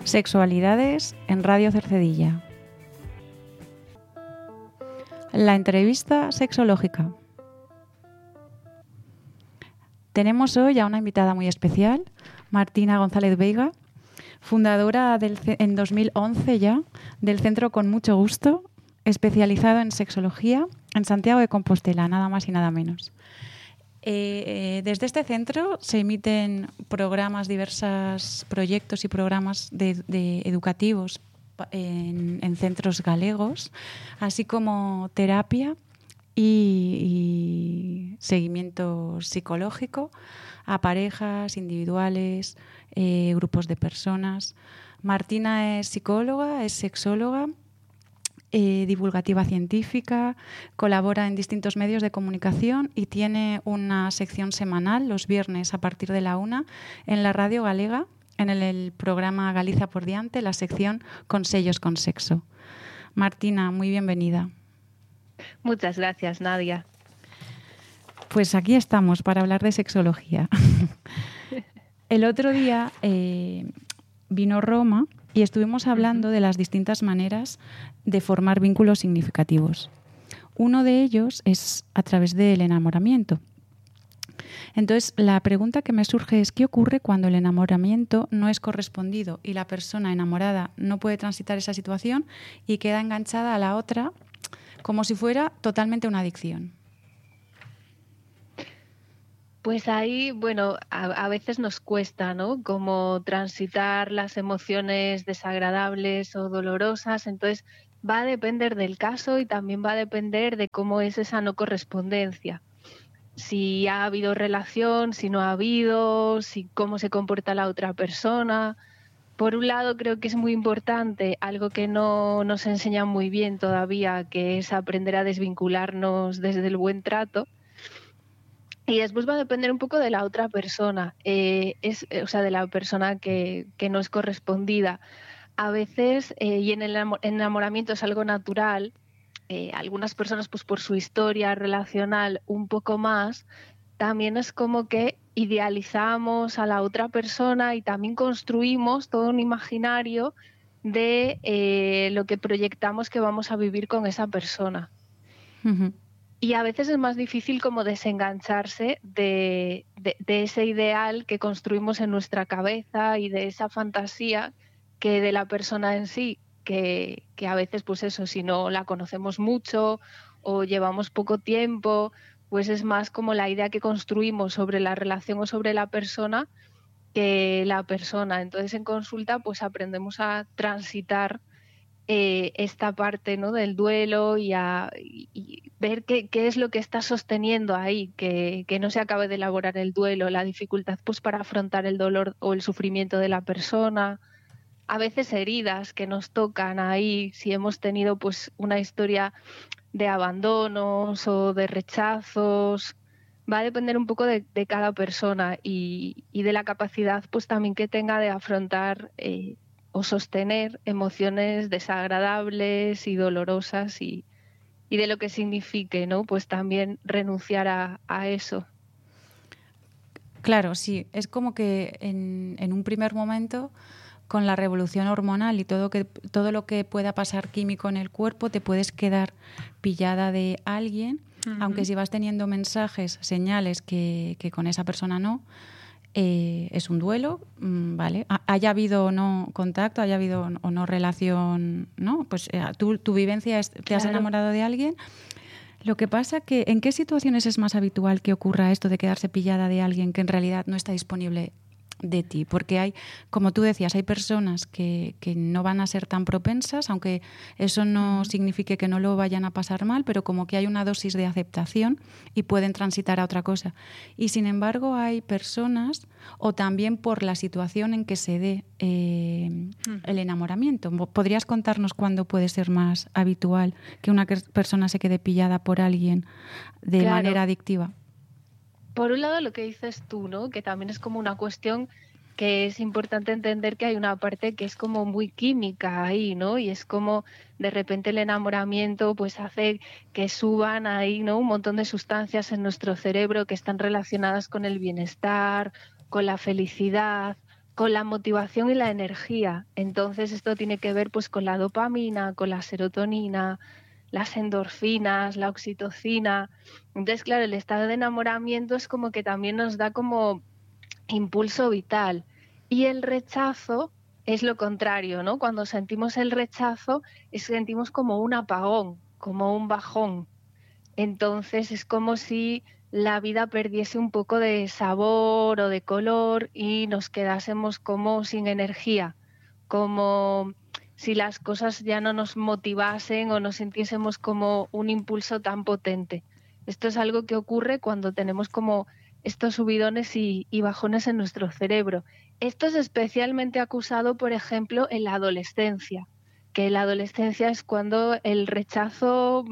Sexualidades en Radio Cercedilla. La entrevista sexológica. Tenemos hoy a una invitada muy especial, Martina González Veiga, fundadora en 2011 ya del Centro Con Mucho Gusto, especializado en sexología en Santiago de Compostela, nada más y nada menos. Desde este centro se emiten programas, diversos proyectos y programas educativos en centros galegos, así como terapia y seguimiento psicológico a parejas, individuales, grupos de personas. Martina es psicóloga, es sexóloga, divulgativa científica, colabora en distintos medios de comunicación y tiene una sección semanal los viernes a partir de la 1 en la radio galega, en el programa Galiza por Diante, la sección Consellos con Sexo. Martina, muy bienvenida. Muchas gracias, Nadia. Pues aquí estamos para hablar de sexología. El otro día vino Roma y estuvimos hablando de las distintas maneras de formar vínculos significativos. Uno de ellos es a través del enamoramiento. Entonces, la pregunta que me surge es ¿qué ocurre cuando el enamoramiento no es correspondido y la persona enamorada no puede transitar esa situación y queda enganchada a la otra como si fuera totalmente una adicción? Pues ahí, bueno, a veces nos cuesta, ¿no? Como transitar las emociones desagradables o dolorosas. Entonces, va a depender del caso y también va a depender de cómo es esa no correspondencia. Si ha habido relación, si no ha habido, si cómo se comporta la otra persona. Por un lado, creo que es muy importante, algo que no nos enseñan muy bien todavía, que es aprender a desvincularnos desde el buen trato. Y después va a depender un poco de la otra persona, o sea, de la persona que no es correspondida. A veces, y en el enamoramiento es algo natural, algunas personas, pues por su historia relacional un poco más, también es como que idealizamos a la otra persona y también construimos todo un imaginario de lo que proyectamos que vamos a vivir con esa persona. Uh-huh. Y a veces es más difícil como desengancharse de ese ideal que construimos en nuestra cabeza y de esa fantasía que de la persona en sí, que a veces pues eso, si no la conocemos mucho o llevamos poco tiempo, pues es más como la idea que construimos sobre la relación o sobre la persona que la persona. Entonces en consulta pues aprendemos a transitar esta parte, ¿no?, del duelo y ver qué es lo que está sosteniendo ahí, que no se acabe de elaborar el duelo, la dificultad pues para afrontar el dolor o el sufrimiento de la persona, a veces heridas que nos tocan ahí, si hemos tenido pues una historia de abandonos o de rechazos. Va a depender un poco de cada persona y de la capacidad pues también que tenga de afrontar o sostener emociones desagradables y dolorosas y de lo que signifique, ¿no? Pues también renunciar a eso. Claro, sí. Es como que en un primer momento, con la revolución hormonal y todo lo que pueda pasar químico en el cuerpo, te puedes quedar pillada de alguien, aunque si vas teniendo mensajes, señales que con esa persona no. Es un duelo, ¿vale? Haya habido o no contacto, haya habido o no relación, ¿no? Pues tu vivencia es, te has enamorado de alguien. Lo que pasa que, ¿en qué situaciones es más habitual que ocurra esto de quedarse pillada de alguien que en realidad no está disponible de ti? Porque hay, como tú decías, hay personas que no van a ser tan propensas, aunque eso no signifique que no lo vayan a pasar mal, pero como que hay una dosis de aceptación y pueden transitar a otra cosa. Y sin embargo hay personas, o también por la situación en que se dé el enamoramiento. ¿Podrías contarnos cuándo puede ser más habitual que una persona se quede pillada por alguien de manera adictiva? Por un lado, lo que dices tú, ¿no?, que también es como una cuestión que es importante entender que hay una parte que es como muy química ahí, ¿no? Y es como de repente el enamoramiento pues hace que suban ahí, ¿no?, un montón de sustancias en nuestro cerebro que están relacionadas con el bienestar, con la felicidad, con la motivación y la energía. Entonces esto tiene que ver pues con la dopamina, con la serotonina, las endorfinas, la oxitocina. Entonces, claro, el estado de enamoramiento es como que también nos da como impulso vital. Y el rechazo es lo contrario, ¿no? Cuando sentimos el rechazo, sentimos como un apagón, como un bajón. Entonces es como si la vida perdiese un poco de sabor o de color y nos quedásemos como sin energía, como si las cosas ya no nos motivasen o nos sintiésemos como un impulso tan potente. Esto es algo que ocurre cuando tenemos como estos subidones y bajones en nuestro cerebro. Esto es especialmente acusado, por ejemplo, en la adolescencia, que la adolescencia es cuando el rechazo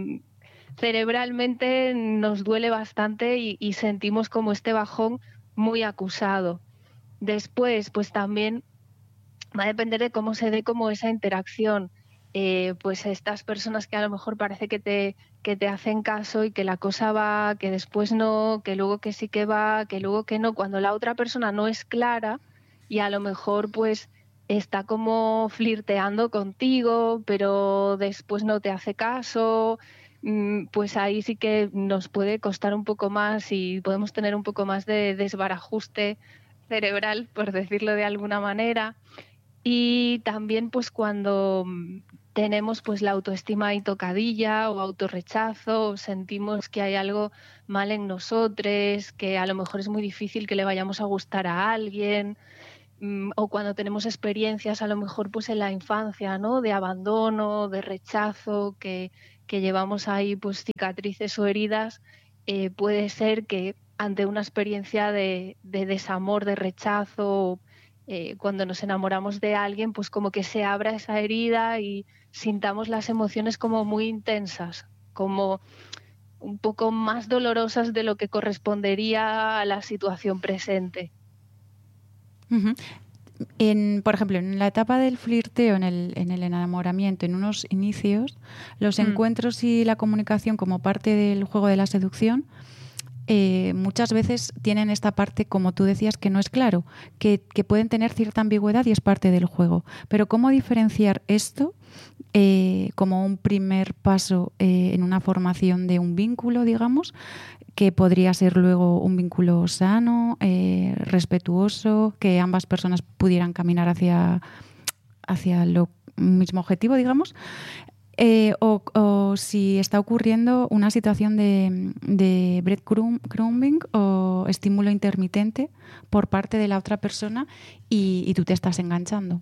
cerebralmente nos duele bastante y sentimos como este bajón muy acusado. Después, pues también va a depender de cómo se dé como esa interacción. Pues estas personas que a lo mejor parece que te hacen caso y que la cosa va, que después no, que luego que sí que va, que luego que no, cuando la otra persona no es clara y a lo mejor pues está como flirteando contigo, pero después no te hace caso, pues ahí sí que nos puede costar un poco más y podemos tener un poco más de desbarajuste cerebral, por decirlo de alguna manera. Y también pues cuando tenemos pues la autoestima ahí tocadilla o autorrechazo, o sentimos que hay algo mal en nosotros, que a lo mejor es muy difícil que le vayamos a gustar a alguien, o cuando tenemos experiencias a lo mejor pues en la infancia, ¿no? De abandono, de rechazo, que llevamos ahí pues cicatrices o heridas, puede ser que ante una experiencia de desamor, de rechazo, cuando nos enamoramos de alguien, pues como que se abra esa herida y sintamos las emociones como muy intensas, como un poco más dolorosas de lo que correspondería a la situación presente. Uh-huh. Por ejemplo, en la etapa del flirteo, en el enamoramiento, en unos inicios, los encuentros y la comunicación como parte del juego de la seducción, muchas veces tienen esta parte, como tú decías, que no es claro, que pueden tener cierta ambigüedad y es parte del juego. Pero ¿cómo diferenciar esto como un primer paso en una formación de un vínculo, digamos, que podría ser luego un vínculo sano, respetuoso, que ambas personas pudieran caminar hacia lo mismo objetivo, digamos? O si está ocurriendo una situación de breadcrumbing o estímulo intermitente por parte de la otra persona y tú te estás enganchando.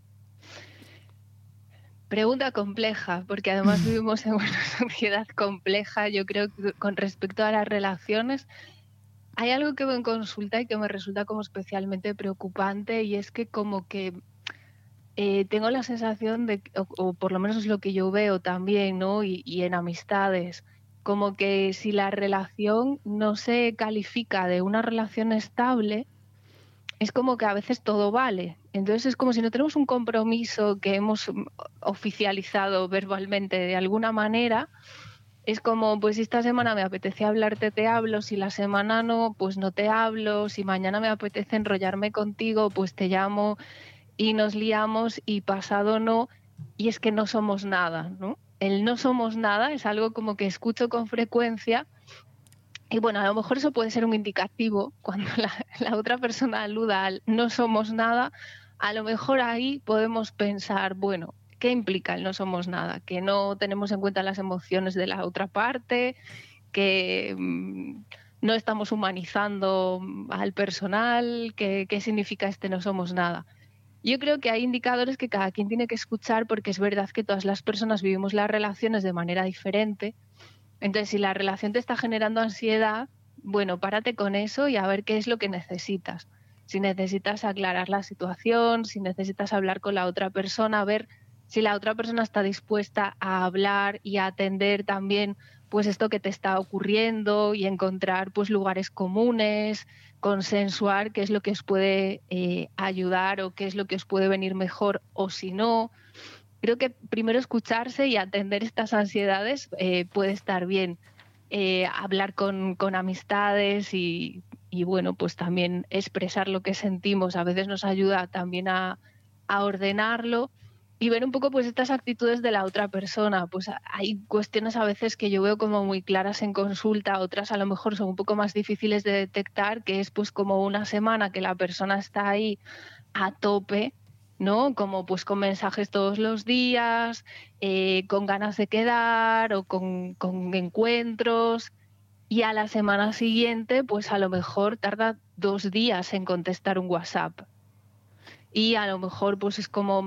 Pregunta compleja, porque además vivimos en una sociedad compleja. Yo creo que con respecto a las relaciones hay algo que veo en consulta y que me resulta como especialmente preocupante, y es que como que tengo la sensación de, o por lo menos es lo que yo veo también, ¿no? Y en amistades, como que si la relación no se califica de una relación estable, es como que a veces todo vale. Entonces es como si no tenemos un compromiso que hemos oficializado verbalmente de alguna manera. Es como, pues si esta semana me apetece hablarte, te hablo, si la semana no, pues no te hablo, si mañana me apetece enrollarme contigo, pues te llamo y nos liamos, y pasado no, y es que no somos nada, ¿no? El no somos nada es algo como que escucho con frecuencia. Y bueno, a lo mejor eso puede ser un indicativo cuando la otra persona aluda al no somos nada. A lo mejor ahí podemos pensar, bueno, ¿qué implica el no somos nada? Que no tenemos en cuenta las emociones de la otra parte, que no estamos humanizando al personal, ¿qué significa este no somos nada? Yo creo que hay indicadores que cada quien tiene que escuchar, porque es verdad que todas las personas vivimos las relaciones de manera diferente. Entonces, si la relación te está generando ansiedad, bueno, párate con eso y a ver qué es lo que necesitas. Si necesitas aclarar la situación, si necesitas hablar con la otra persona, a ver si la otra persona está dispuesta a hablar y a atender también pues esto que te está ocurriendo, y encontrar pues lugares comunes, consensuar qué es lo que os puede ayudar o qué es lo que os puede venir mejor, o si no. Creo que primero escucharse y atender estas ansiedades puede estar bien. Hablar con amistades y y bueno, pues también expresar lo que sentimos a veces nos ayuda también a ordenarlo y ver un poco pues estas actitudes de la otra persona. Pues hay cuestiones a veces que yo veo como muy claras en consulta, otras a lo mejor son un poco más difíciles de detectar, que es pues como una semana que la persona está ahí a tope, ¿no? Como pues con mensajes todos los días, con ganas de quedar o con encuentros, y a la semana siguiente pues a lo mejor tarda 2 días en contestar un WhatsApp. Y a lo mejor pues es como,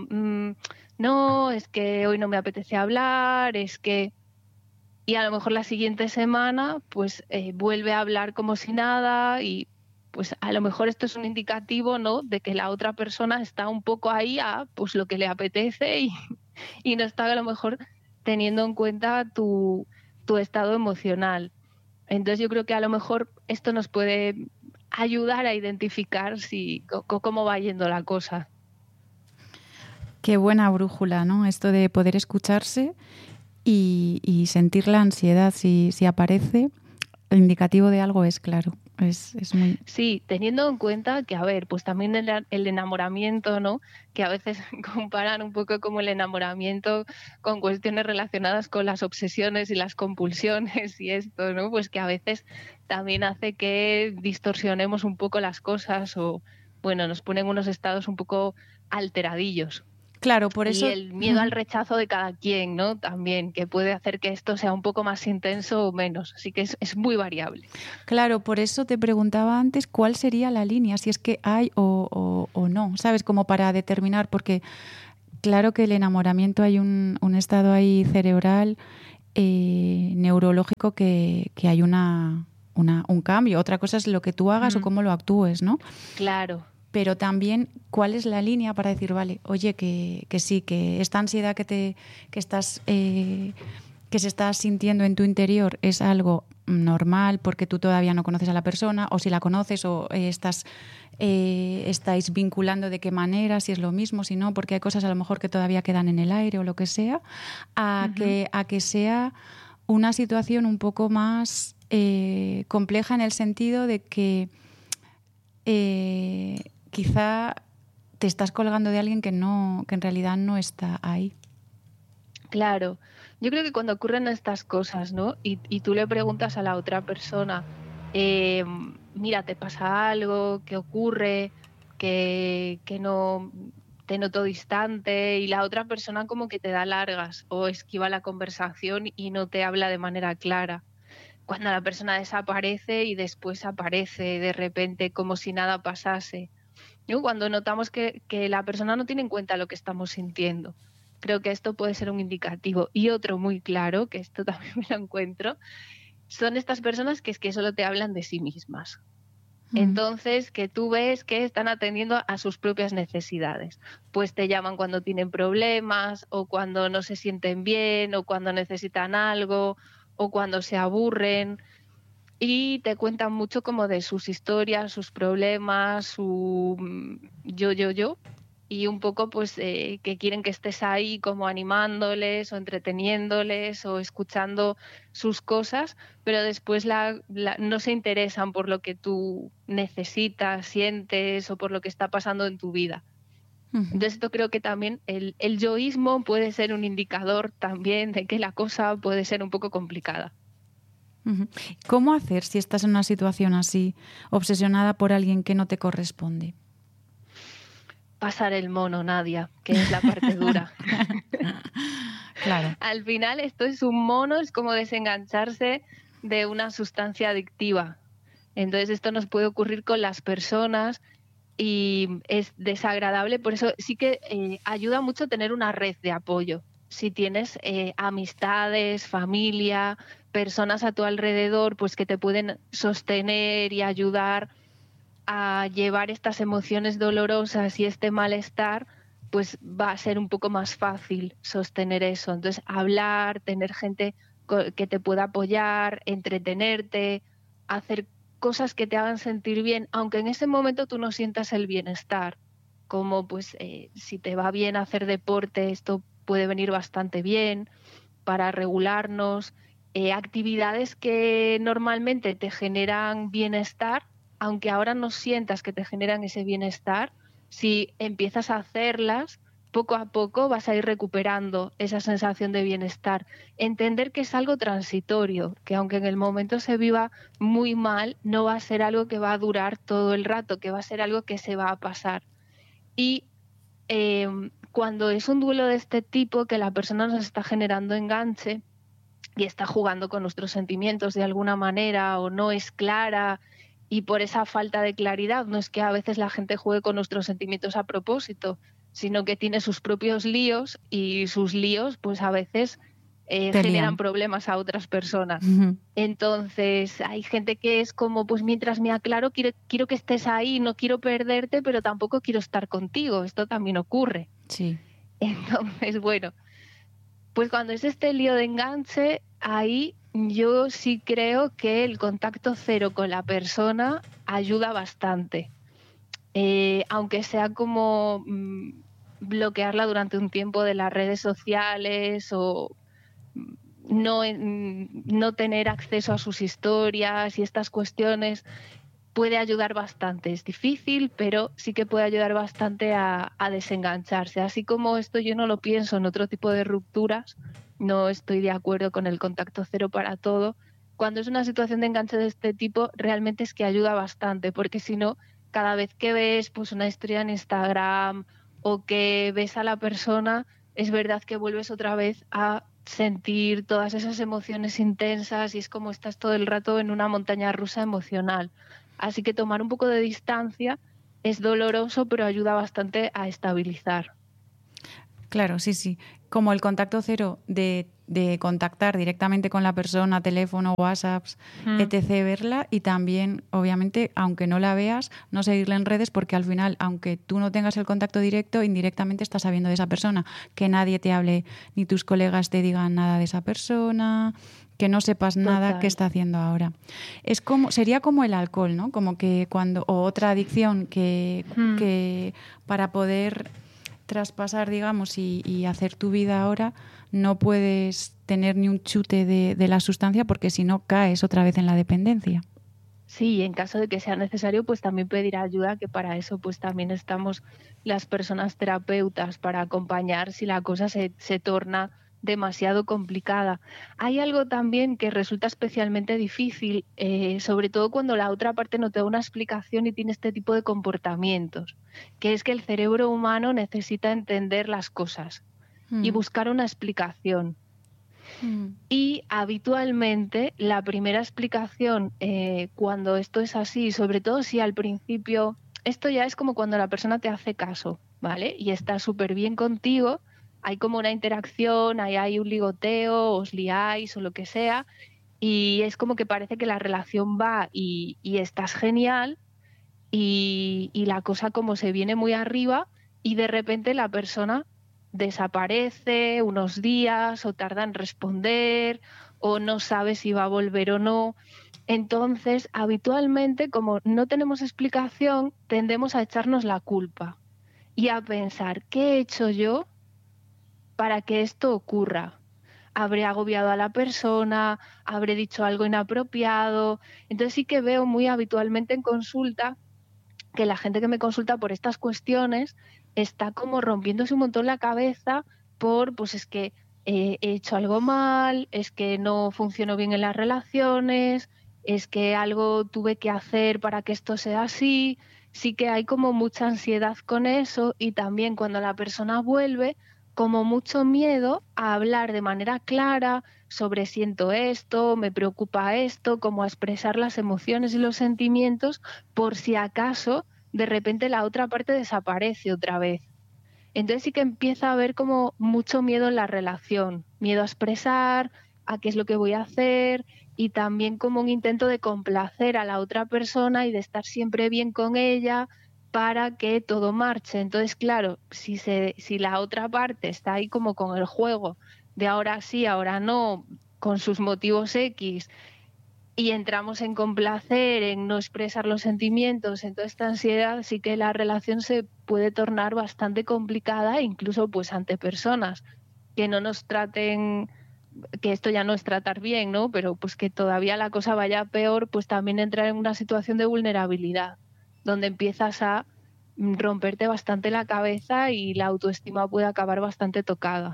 no, es que hoy no me apetece hablar, es que... Y a lo mejor la siguiente semana pues vuelve a hablar como si nada y pues a lo mejor esto es un indicativo, ¿no?, de que la otra persona está un poco ahí a pues lo que le apetece y no está a lo mejor teniendo en cuenta tu estado emocional. Entonces yo creo que a lo mejor esto nos puede ayudar a identificar cómo va yendo la cosa. Qué buena brújula, ¿no? Esto de poder escucharse y sentir la ansiedad si aparece, el indicativo de algo es claro. Es muy... Sí, teniendo en cuenta que, a ver, pues también el enamoramiento, ¿no? Que a veces comparan un poco como el enamoramiento con cuestiones relacionadas con las obsesiones y las compulsiones y esto, ¿no? Pues que a veces también hace que distorsionemos un poco las cosas o, bueno, nos ponen unos estados un poco alteradillos. Claro, por Y eso... el miedo al rechazo de cada quien, ¿no? También, que puede hacer que esto sea un poco más intenso o menos. Así que es muy variable. Claro, por eso te preguntaba antes cuál sería la línea, si es que hay o no, ¿sabes? Como para determinar, porque claro que el enamoramiento hay un estado ahí cerebral, neurológico, que hay un cambio. Otra cosa es lo que tú hagas o cómo lo actúes, ¿no? Claro. Pero también cuál es la línea para decir, vale, oye, que sí, que esta ansiedad que se está sintiendo en tu interior es algo normal porque tú todavía no conoces a la persona, o si la conoces o estáis vinculando de qué manera, si es lo mismo, si no, porque hay cosas a lo mejor que todavía quedan en el aire o lo que sea, a que sea una situación un poco más compleja en el sentido de que quizá te estás colgando de alguien que en realidad no está ahí. Claro, yo creo que cuando ocurren estas cosas, ¿no? Y tú le preguntas a la otra persona, eh, mira, ¿te pasa algo? ¿Qué ocurre? Que no te noto distante y la otra persona como que te da largas o esquiva la conversación y no te habla de manera clara. Cuando la persona desaparece y después aparece de repente como si nada pasase, ¿no? Cuando notamos que la persona no tiene en cuenta lo que estamos sintiendo. Creo que esto puede ser un indicativo. Y otro muy claro, que esto también me lo encuentro, son estas personas que es que solo te hablan de sí mismas. Entonces, que tú ves que están atendiendo a sus propias necesidades. Pues te llaman cuando tienen problemas o cuando no se sienten bien o cuando necesitan algo o cuando se aburren y te cuentan mucho como de sus historias, sus problemas, su yo, y un poco pues que quieren que estés ahí como animándoles o entreteniéndoles o escuchando sus cosas, pero después no se interesan por lo que tú necesitas, sientes o por lo que está pasando en tu vida. Entonces esto creo que también el yoísmo puede ser un indicador también de que la cosa puede ser un poco complicada. ¿Cómo hacer si estás en una situación así, obsesionada por alguien que no te corresponde? Pasar el mono, Nadia, que es la parte dura. Claro. Al final esto es un mono, es como desengancharse de una sustancia adictiva. Entonces esto nos puede ocurrir con las personas y es desagradable, por eso sí que ayuda mucho tener una red de apoyo. Si tienes amistades, familia, personas a tu alrededor, pues que te pueden sostener y ayudar a llevar estas emociones dolorosas y este malestar, pues va a ser un poco más fácil sostener eso. Entonces, hablar, tener gente que te pueda apoyar, entretenerte, hacer cosas que te hagan sentir bien, aunque en ese momento tú no sientas el bienestar, como pues si te va bien hacer deporte, esto puede venir bastante bien para regularnos, actividades que normalmente te generan bienestar, aunque ahora no sientas que te generan ese bienestar, si empiezas a hacerlas, poco a poco vas a ir recuperando esa sensación de bienestar. Entender que es algo transitorio, que aunque en el momento se viva muy mal, no va a ser algo que va a durar todo el rato, que va a ser algo que se va a pasar. Y cuando es un duelo de este tipo, que la persona nos está generando enganche y está jugando con nuestros sentimientos de alguna manera o no es clara, y por esa falta de claridad, no es que a veces la gente juegue con nuestros sentimientos a propósito, sino que tiene sus propios líos y sus líos pues a veces generan problemas a otras personas. Uh-huh. Entonces hay gente que es como, pues mientras me aclaro, quiero que estés ahí, no quiero perderte, pero tampoco quiero estar contigo. Esto también ocurre. Sí. Entonces, bueno, pues cuando es este lío de enganche, ahí yo sí creo que el contacto cero con la persona ayuda bastante. Aunque sea como bloquearla durante un tiempo de las redes sociales o no tener acceso a sus historias y estas cuestiones, puede ayudar bastante. Es difícil, pero sí que puede ayudar bastante a desengancharse. Así como esto yo no lo pienso en otro tipo de rupturas, no estoy de acuerdo con el contacto cero para todo. Cuando es una situación de enganche de este tipo, realmente es que ayuda bastante, porque si no, cada vez que ves pues una historia en Instagram o que ves a la persona, es verdad que vuelves otra vez a sentir todas esas emociones intensas y es como estás todo el rato en una montaña rusa emocional. Así que tomar un poco de distancia es doloroso, pero ayuda bastante a estabilizar. Claro, sí, sí. Como el contacto cero de contactar directamente con la persona, teléfono, WhatsApps, etc., verla, y también, obviamente, aunque no la veas, no seguirla en redes, porque al final, aunque tú no tengas el contacto directo, indirectamente estás sabiendo de esa persona. Que nadie te hable, ni tus colegas te digan nada de esa persona, que no sepas nada qué está haciendo ahora. Sería como el alcohol, ¿no? Como que o otra adicción que para poder traspasar, digamos, y hacer tu vida ahora, no puedes tener ni un chute de la sustancia, porque si no caes otra vez en la dependencia. Sí, en caso de que sea necesario, pues también pedir ayuda, que para eso pues también estamos las personas terapeutas, para acompañar si la cosa se torna demasiado complicada. Hay algo también que resulta especialmente difícil, sobre todo cuando la otra parte no te da una explicación y tiene este tipo de comportamientos, que es que el cerebro humano necesita entender las cosas y buscar una explicación. Y habitualmente la primera explicación, cuando esto es así, sobre todo si al principio, esto ya es como cuando la persona te hace caso, ¿vale? Y está súper bien contigo, hay como una interacción, hay un ligoteo, os liáis o lo que sea, y es como que parece que la relación va y estás genial, y la cosa como se viene muy arriba, y de repente la persona desaparece unos días o tarda en responder o no sabe si va a volver o no. Entonces, habitualmente, como no tenemos explicación, tendemos a echarnos la culpa y a pensar, ¿qué he hecho yo para que esto ocurra? ¿Habré agobiado a la persona? ¿Habré dicho algo inapropiado? Entonces sí que veo muy habitualmente en consulta que la gente que me consulta por estas cuestiones está como rompiéndose un montón la cabeza pues es que he hecho algo mal, es que no funcionó bien en las relaciones, es que algo tuve que hacer para que esto sea así. Sí que hay como mucha ansiedad con eso, y también cuando la persona vuelve, como mucho miedo a hablar de manera clara sobre siento esto, me preocupa esto, como a expresar las emociones y los sentimientos, por si acaso de repente la otra parte desaparece otra vez. Entonces sí que empieza a haber como mucho miedo en la relación, miedo a expresar, a qué es lo que voy a hacer, y también como un intento de complacer a la otra persona y de estar siempre bien con ella para que todo marche. Entonces, claro, si la otra parte está ahí como con el juego de ahora sí, ahora no, con sus motivos X, y entramos en complacer, en no expresar los sentimientos, en toda esta ansiedad, sí que la relación se puede tornar bastante complicada, incluso pues ante personas que no nos traten que esto ya no es tratar bien, ¿no? Pero pues que todavía la cosa vaya peor, pues también entrar en una situación de vulnerabilidad, donde empiezas a romperte bastante la cabeza y la autoestima puede acabar bastante tocada.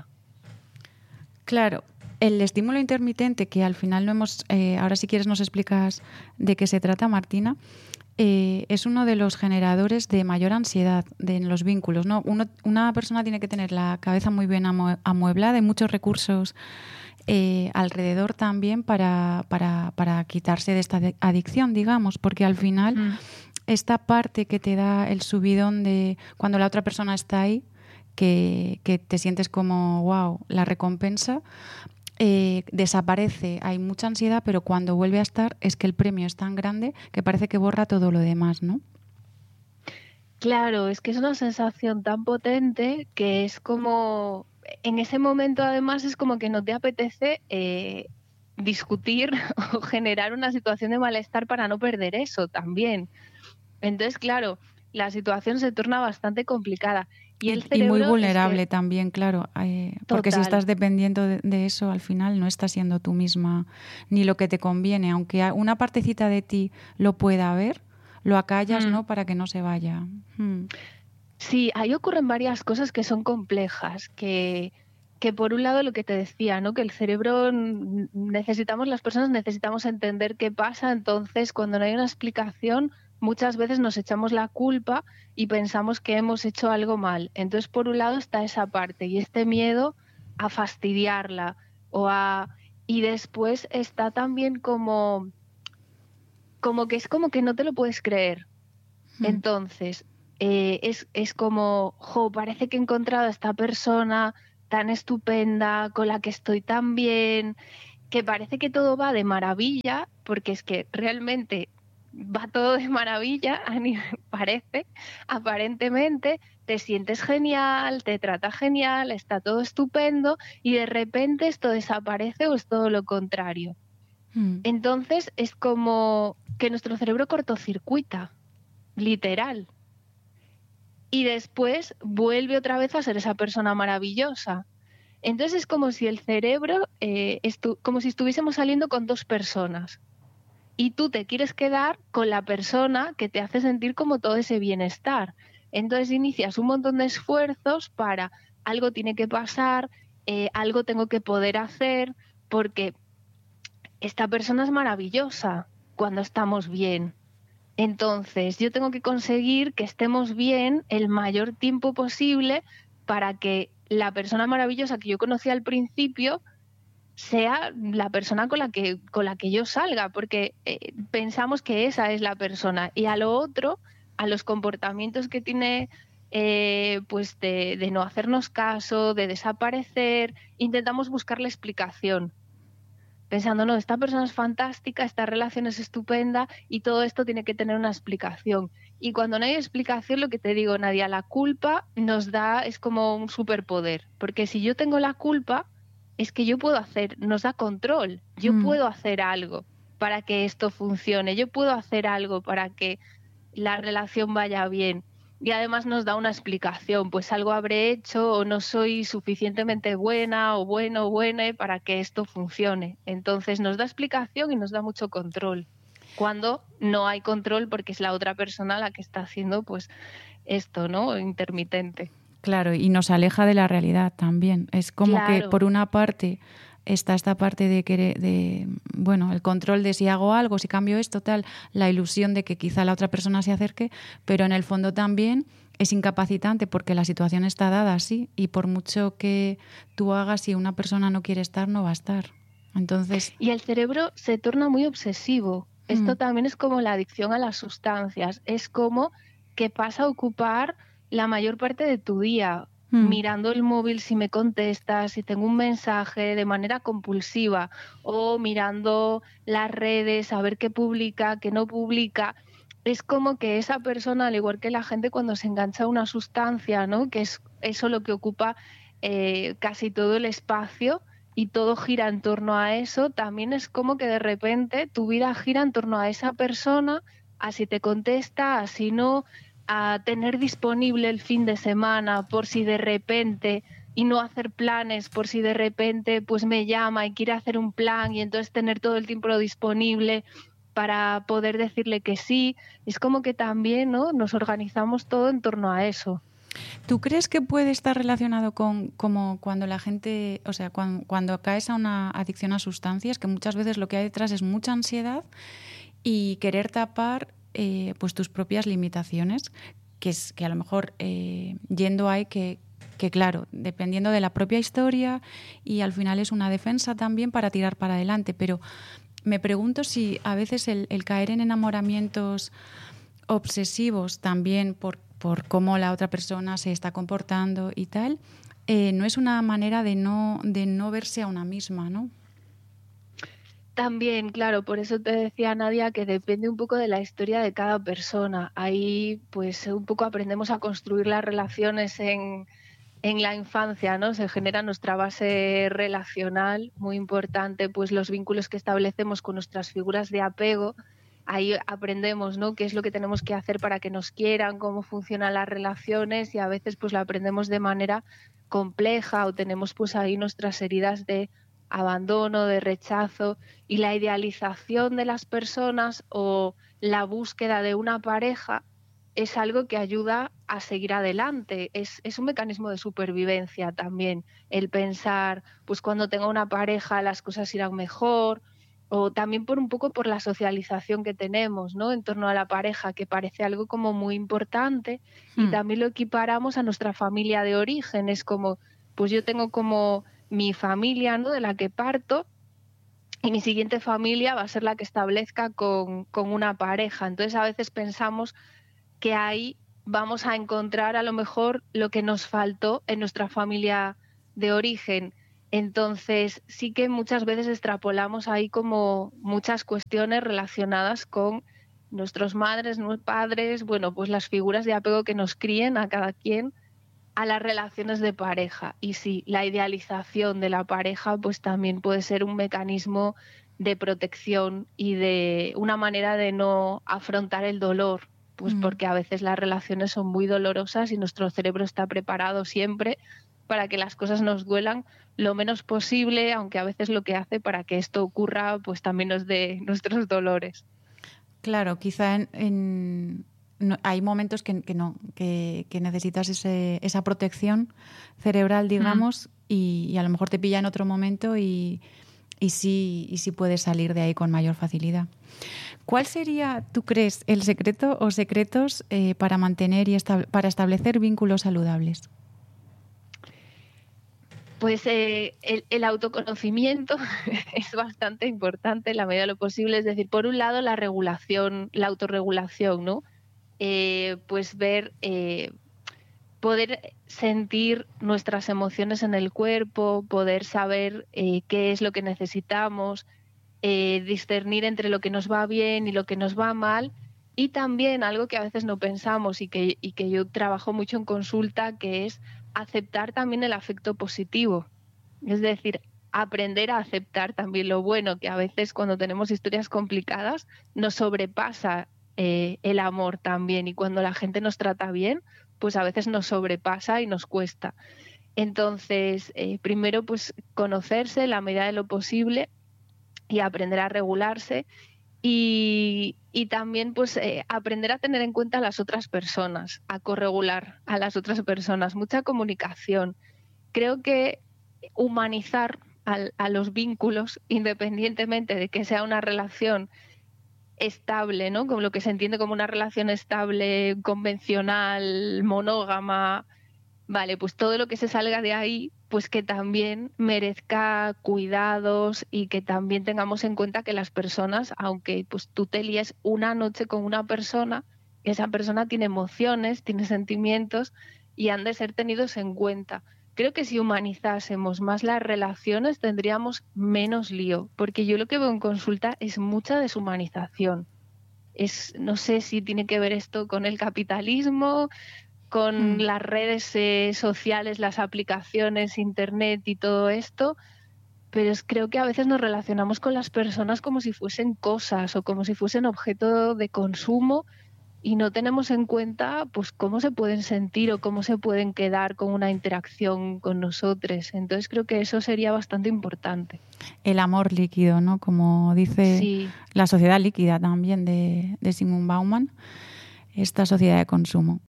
Claro, el estímulo intermitente, que al final no hemos, ahora si quieres nos explicas de qué se trata, Martina, es uno de los generadores de mayor ansiedad en los vínculos, ¿no? Una persona tiene que tener la cabeza muy bien amueblada y muchos recursos alrededor también para quitarse de esta adicción, digamos, porque al final esta parte que te da el subidón de cuando la otra persona está ahí, que te sientes como, wow, la recompensa, desaparece, hay mucha ansiedad, pero cuando vuelve a estar es que el premio es tan grande que parece que borra todo lo demás, ¿no? Claro, es que es una sensación tan potente que es como, en ese momento además es como que no te apetece discutir o generar una situación de malestar para no perder eso también. Entonces, claro, la situación se torna bastante complicada. Y el Y muy cerebro es vulnerable que, también, claro, porque si total, estás dependiendo de eso, al final no estás siendo tú misma ni lo que te conviene, aunque una partecita de ti lo pueda ver, lo acallas, ¿no? Para que no se vaya. sí, ahí ocurren varias cosas que son complejas, que por un lado lo que te decía, ¿no? Que el cerebro necesitamos, las personas necesitamos entender qué pasa, entonces cuando no hay una explicación, muchas veces nos echamos la culpa y pensamos que hemos hecho algo mal. Entonces, por un lado está esa parte y este miedo a fastidiarla y después está también como que es como que no te lo puedes creer. Entonces, es como, jo, parece que he encontrado a esta persona tan estupenda, con la que estoy tan bien, que parece que todo va de maravilla, porque es que realmente va todo de maravilla, parece, aparentemente, te sientes genial, te trata genial, está todo estupendo, y de repente esto desaparece o es todo lo contrario. Entonces, es como que nuestro cerebro cortocircuita, literal. Y después vuelve otra vez a ser esa persona maravillosa. Entonces es como si el cerebro, como si estuviésemos saliendo con dos personas y tú te quieres quedar con la persona que te hace sentir como todo ese bienestar. Entonces inicias un montón de esfuerzos para algo tiene que pasar, algo tengo que poder hacer, porque esta persona es maravillosa cuando estamos bien. Entonces, yo tengo que conseguir que estemos bien el mayor tiempo posible para que la persona maravillosa que yo conocí al principio sea la persona con la que yo salga, porque pensamos que esa es la persona. Y a lo otro, a los comportamientos que tiene, pues de no hacernos caso, de desaparecer, intentamos buscarle explicación pensando, no, esta persona es fantástica, esta relación es estupenda y todo esto tiene que tener una explicación. Y cuando no hay explicación, lo que te digo, Nadia, la culpa es como un superpoder, porque si yo tengo la culpa, es que yo puedo nos da control, yo puedo hacer algo para que esto funcione, yo puedo hacer algo para que la relación vaya bien. Y además nos da una explicación, pues algo habré hecho o no soy suficientemente buena o bueno o buena para que esto funcione. Entonces nos da explicación y nos da mucho control. Cuando no hay control porque es la otra persona la que está haciendo pues esto, ¿no? Intermitente. Claro, y nos aleja de la realidad también. Es como que por una parte está esta parte de querer, bueno, el control de si hago algo, si cambio esto, tal, la ilusión de que quizá la otra persona se acerque, pero en el fondo también es incapacitante porque la situación está dada así y por mucho que tú hagas, si una persona no quiere estar, no va a estar. Entonces... Y el cerebro se torna muy obsesivo. Esto también es como la adicción a las sustancias. Es como que pasa a ocupar la mayor parte de tu día, mirando el móvil si me contestas, si tengo un mensaje de manera compulsiva, o mirando las redes a ver qué publica, qué no publica. Es como que esa persona, al igual que la gente cuando se engancha a una sustancia, ¿no? Que es eso lo que ocupa casi todo el espacio, y todo gira en torno a eso, también es como que de repente tu vida gira en torno a esa persona, a si te contesta, a si no, a tener disponible el fin de semana por si de repente y no hacer planes por si de repente pues me llama y quiere hacer un plan y entonces tener todo el tiempo disponible para poder decirle que sí. Es como que también, ¿no?, nos organizamos todo en torno a eso. ¿Tú crees que puede estar relacionado con como cuando la gente, o sea, cuando caes a una adicción a sustancias, que muchas veces lo que hay detrás es mucha ansiedad y querer tapar pues tus propias limitaciones, que a lo mejor yendo hay que claro, dependiendo de la propia historia y al final es una defensa también para tirar para adelante, pero me pregunto si a veces el caer en enamoramientos obsesivos también por cómo la otra persona se está comportando y tal, no es una manera de no verse a una misma, ¿no? También, claro, por eso te decía, Nadia, que depende un poco de la historia de cada persona. Ahí pues un poco aprendemos a construir las relaciones en la infancia, ¿no? Se genera nuestra base relacional, muy importante, pues los vínculos que establecemos con nuestras figuras de apego. Ahí aprendemos, ¿no?, qué es lo que tenemos que hacer para que nos quieran, cómo funcionan las relaciones, y a veces pues lo aprendemos de manera compleja o tenemos pues ahí nuestras heridas de abandono, de rechazo, y la idealización de las personas o la búsqueda de una pareja es algo que ayuda a seguir adelante. Es un mecanismo de supervivencia también, el pensar, pues cuando tenga una pareja las cosas irán mejor, o también por un poco por la socialización que tenemos, ¿no?, en torno a la pareja, que parece algo como muy importante, y también lo equiparamos a nuestra familia de origen. Es como, pues yo tengo como mi familia, ¿no?, de la que parto, y mi siguiente familia va a ser la que establezca con una pareja. Entonces a veces pensamos que ahí vamos a encontrar a lo mejor lo que nos faltó en nuestra familia de origen. Entonces sí que muchas veces extrapolamos ahí como muchas cuestiones relacionadas con nuestros madres, nuestros padres, bueno, pues las figuras de apego que nos críen a cada quien, a las relaciones de pareja. Y sí, la idealización de la pareja pues también puede ser un mecanismo de protección y de una manera de no afrontar el dolor, pues porque a veces las relaciones son muy dolorosas y nuestro cerebro está preparado siempre para que las cosas nos duelan lo menos posible, aunque a veces lo que hace para que esto ocurra pues también nos dé nuestros dolores. Claro, quizá hay momentos que no, que necesitas esa protección cerebral, digamos, y a lo mejor te pilla en otro momento y sí puedes salir de ahí con mayor facilidad. ¿Cuál sería, tú crees, el secreto o secretos para mantener y para establecer vínculos saludables? Pues el autoconocimiento es bastante importante en la medida de lo posible. Es decir, por un lado, la regulación, la autorregulación, ¿no? Pues poder sentir nuestras emociones en el cuerpo, poder saber qué es lo que necesitamos, discernir entre lo que nos va bien y lo que nos va mal. Y también algo que a veces no pensamos y que yo trabajo mucho en consulta, que es aceptar también el afecto positivo. Es decir, aprender a aceptar también lo bueno, que a veces cuando tenemos historias complicadas nos sobrepasa el amor también, y cuando la gente nos trata bien, pues a veces nos sobrepasa y nos cuesta. Entonces, primero pues conocerse en la medida de lo posible y aprender a regularse. Y también pues aprender a tener en cuenta a las otras personas, a corregular a las otras personas, mucha comunicación. Creo que humanizar a los vínculos, independientemente de que sea una relación estable, ¿no?, como lo que se entiende como una relación estable, convencional, monógama, vale, pues todo lo que se salga de ahí, pues que también merezca cuidados y que también tengamos en cuenta que las personas, aunque pues tú te líes una noche con una persona, esa persona tiene emociones, tiene sentimientos y han de ser tenidos en cuenta. Creo que si humanizásemos más las relaciones tendríamos menos lío, porque yo lo que veo en consulta es mucha deshumanización. No sé si tiene que ver esto con el capitalismo, con las redes sociales, las aplicaciones, internet y todo esto, pero creo que a veces nos relacionamos con las personas como si fuesen cosas o como si fuesen objeto de consumo, y no tenemos en cuenta pues cómo se pueden sentir o cómo se pueden quedar con una interacción con nosotros. Entonces creo que eso sería bastante importante. El amor líquido, ¿no? Como dice Sí. la sociedad líquida también de Zygmunt Bauman, esta sociedad de consumo.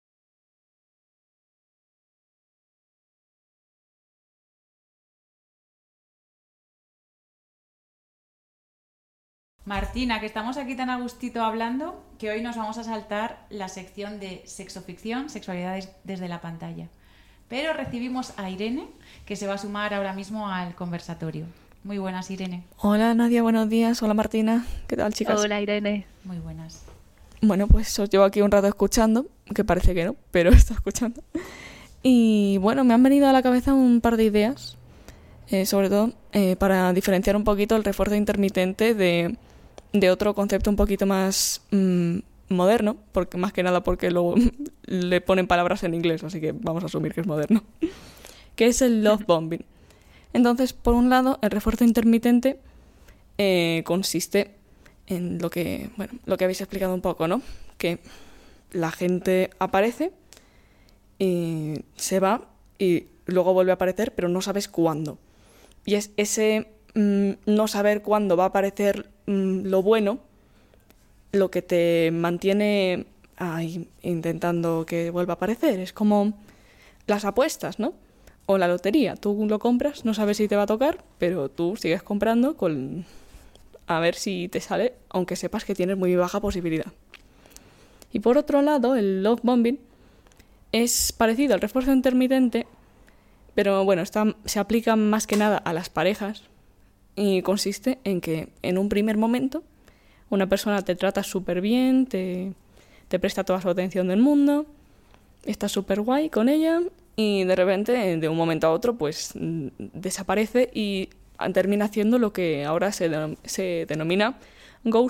Martina, que estamos aquí tan a gustito hablando que hoy nos vamos a saltar la sección de sexoficción, sexualidades desde la pantalla. Pero recibimos a Irene, que se va a sumar ahora mismo al conversatorio. Muy buenas, Irene. Hola Nadia, buenos días. Hola Martina. ¿Qué tal, chicas? Hola, Irene. Muy buenas. Bueno, pues os llevo aquí un rato escuchando, que parece que no, pero estoy escuchando. Y bueno, me han venido a la cabeza un par de ideas, sobre todo para diferenciar un poquito el refuerzo intermitente de otro concepto un poquito más moderno, porque más que nada porque luego le ponen palabras en inglés, así que vamos a asumir que es moderno, que es el love bombing. Entonces, por un lado, el refuerzo intermitente consiste en lo que habéis explicado un poco, ¿no? Que la gente aparece y se va y luego vuelve a aparecer, pero no sabes cuándo. Y es ese no saber cuándo va a aparecer lo bueno lo que te mantiene ahí intentando que vuelva a aparecer. Es como las apuestas, ¿no? O la lotería. Tú lo compras, no sabes si te va a tocar, pero tú sigues comprando a ver si te sale, aunque sepas que tienes muy baja posibilidad. Y por otro lado, el love bombing es parecido al refuerzo intermitente, pero bueno, se aplica más que nada a las parejas y consiste en que en un primer momento una persona te trata súper bien, te presta toda su atención del mundo, estás súper guay con ella y de repente, de un momento a otro, pues desaparece y termina haciendo lo que ahora se denomina